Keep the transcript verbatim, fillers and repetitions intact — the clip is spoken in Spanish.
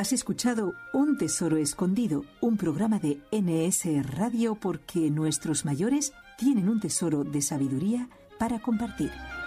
Has escuchado Un tesoro escondido, un programa de N S Radio porque nuestros mayores tienen un tesoro de sabiduría para compartir.